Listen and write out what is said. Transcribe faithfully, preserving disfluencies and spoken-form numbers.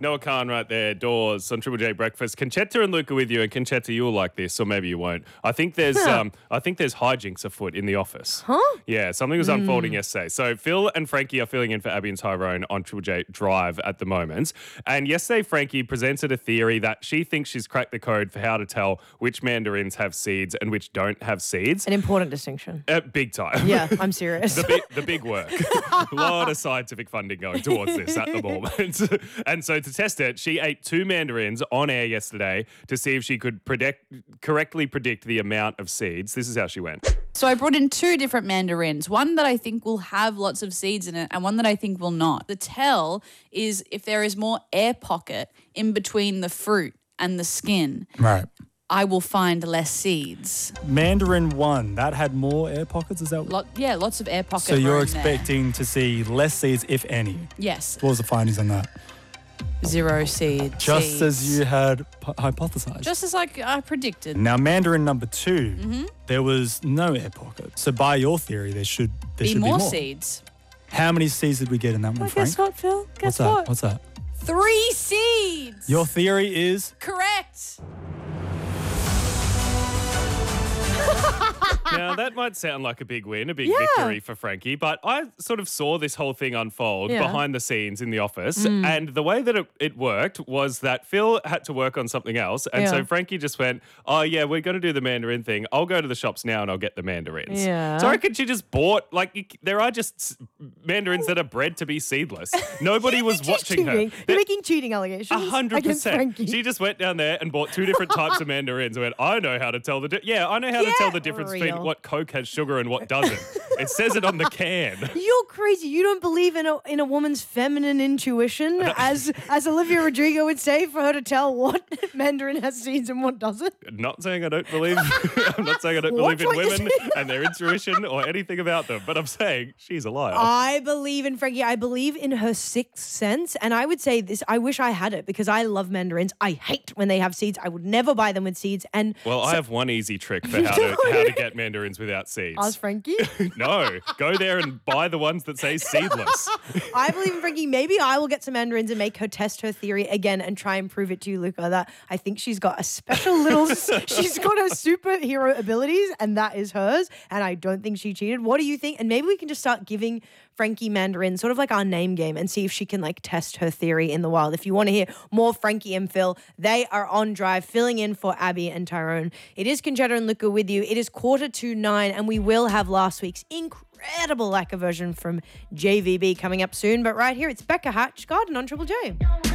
Noah Khan right there, Doors on Triple J Breakfast. Conchetta and Luca with you, and Conchetta, you'll like this, or maybe you won't. I think there's um, I think there's hijinks afoot in the office. Huh? Yeah, something was unfolding yesterday. So Phil and Frankie are filling in for Abby and Tyrone on Triple J Drive at the moment. And yesterday, Frankie presented a theory that she thinks she's cracked the code for how to tell which mandarins have seeds and which don't have seeds. An important distinction. Uh, big time. Yeah, I'm serious. the, big, the big work. A lot of scientific funding going towards this at the moment. And so to test it, she ate two mandarins on air yesterday to see if she could predict, correctly predict the amount of seeds. This is how she went. So I brought in two different mandarins, one that I think will have lots of seeds in it and one that I think will not. The tell is if there is more air pocket in between the fruit and the skin. Right. I will find less seeds. Mandarin one, that had more air pockets, is that what? Lot, yeah, lots of air pocket So you're room expecting to see less seeds, if any. there. Yes. What was the findings on that? Zero seed. Just seeds. as you had p- hypothesized. Just as like I predicted. Now, Mandarin number two, Mm-hmm. there was no air pocket. So by your theory, there should there Be should more be more seeds. How many seeds did we get in that one, Well, Frank? guess what, Phil? What's Guess that? what? What's that? Three seeds. Your theory is Correct. Now, that might sound like a big win, a big Yeah. victory for Frankie, but I sort of saw this whole thing unfold Yeah. behind the scenes in the office. And the way that it, it worked was that Phil had to work on something else. And Yeah. so Frankie just went, oh, yeah, we're going to do the mandarin thing. I'll go to the shops now and I'll get the mandarins. Yeah. So I reckon she just bought, like, you c- there are just s- mandarins that are bred to be seedless. Nobody was She's watching her. cheating. You're making cheating allegations A hundred against percent. Frankie. She just went down there and bought two different types of mandarins and went, I know how to tell the di- yeah, I know how to Yeah, tell the difference between real. what Coke has sugar and what doesn't. It says it on the can. You're crazy. You don't believe in a in a woman's feminine intuition, as as Olivia Rodrigo would say, for her to tell what mandarin has seeds and what doesn't. Not saying I don't believe. I'm not saying I don't Watch believe in what you women say. and their intuition or anything about them, but I'm saying she's a liar. I believe in Frankie. I believe in her sixth sense. And I would say this, I wish I had it because I love mandarins. I hate when they have seeds. I would never buy them with seeds. And well, I have one easy trick for how to how to get mandarins without seeds. ask Frankie. No, go there and buy the ones that say seedless. I believe in Frankie. Maybe I will get some mandarins and make her test her theory again and try and prove it to you, Luca, that I think she's got a special little, she's got her superhero abilities and that is hers. And I don't think she cheated. What do you think? And maybe we can just start giving Frankie mandarin, sort of like our name game, and see if she can like test her theory in the wild. If you want to hear more Frankie and Phil, they are on Drive filling in for Abby and Tyrone. It is Conchetta and Luca with you. It is quarter to nine and we will have last week's incredible lacquer version from J V B coming up soon. But right here, it's Becca Hatch Garden on Triple J.